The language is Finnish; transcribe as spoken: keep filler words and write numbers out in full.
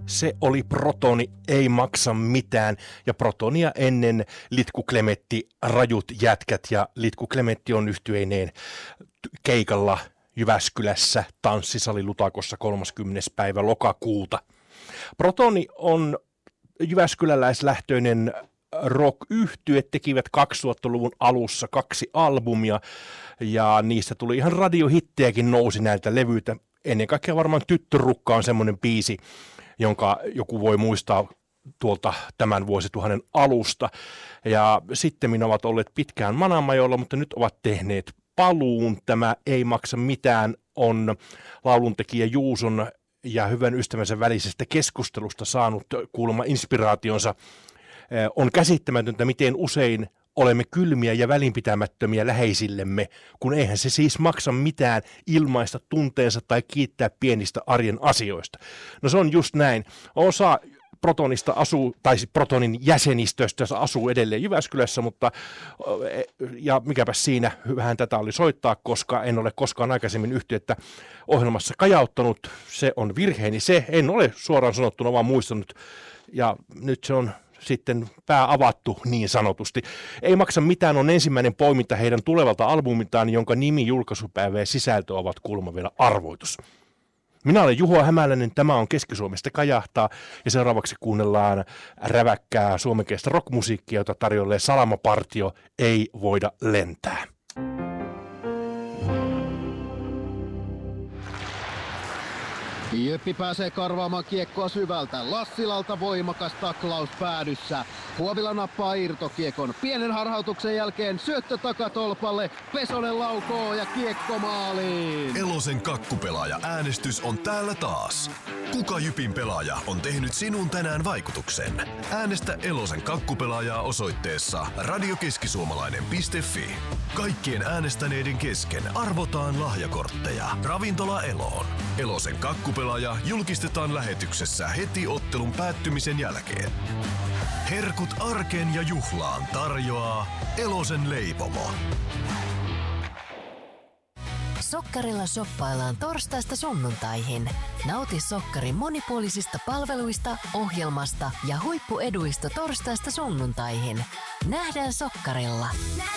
Se oli Protoni, ei maksa mitään. Ja Protonia ennen Litku Klemetti, Rajut jätkät. Ja Litku Klemetti on yhtyeineen keikalla Jyväskylässä Tanssisali Lutakossa kolmaskymmenes päivä lokakuuta. Protoni on jyväskyläläislähtöinen rock-yhtye, tekivät kaksituhattaluvun alussa kaksi albumia ja niistä tuli ihan radiohittejäkin nousi näiltä levyiltä. Ennen kaikkea varmaan Tyttörukka on semmoinen biisi, jonka joku voi muistaa tuolta tämän vuosituhannen alusta. Ja sitten minä ovat olleet pitkään Manamajolla, mutta nyt ovat tehneet paluun. Tämä Ei maksa mitään on lauluntekijä Juuson ja hyvän ystävänsä välisestä keskustelusta saanut kuulemma inspiraationsa. On käsittämätöntä, miten usein olemme kylmiä ja välinpitämättömiä läheisillemme, kun eihän se siis maksa mitään ilmaista tunteensa tai kiittää pienistä arjen asioista. No se on just näin. Osa Protonista asuu, tai Protonin jäsenistöstä asuu edelleen Jyväskylässä, mutta ja mikäpä siinä, vähän tätä oli soittaa, koska en ole koskaan aikaisemmin yhtiötä ohjelmassa kajauttanut. Se on virheeni se, en ole suoraan sanottuna vaan muistanut, ja nyt se on sitten pää avattu niin sanotusti. Ei maksa mitään on ensimmäinen poiminta heidän tulevalta albumiltaan, jonka nimi, julkaisupäivä ja sisältö ovat kuulemma vielä arvoitus. Minä olen Juho Hämäläinen, tämä on Keski-Suomesta kajahtaa ja seuraavaksi kuunnellaan räväkkää suomenkielistä rockmusiikkia, jota tarjoilee Salamapartio, Ei voida lentää. Jyppi pääsee karvaamaan kiekkoa syvältä. Lassilalta voimakas taklaus päädyssä. Huovila nappaa irtokiekon. Pienen harhautuksen jälkeen syöttö takatolpalle. Pesonen laukoo ja kiekko maaliin. Elosen kakkupelaaja äänestys on täällä taas. Kuka Jypin pelaaja on tehnyt sinun tänään vaikutuksen? Äänestä Elosen kakkupelaajaa osoitteessa radiokeskisuomalainen piste fi. Kaikkien äänestäneiden kesken arvotaan lahjakortteja. Ravintola Eloon. Elosen kakkupelaaja julkistetaan lähetyksessä heti ottelun päättymisen jälkeen. Herkut arkeen ja juhlaan tarjoaa Elosen leipomo. Sokkarilla shoppaillaan torstaista sunnuntaihin. Nauti Sokkarin monipuolisista palveluista, ohjelmasta ja huippueduista torstaista sunnuntaihin. Nähdään Sokkarilla.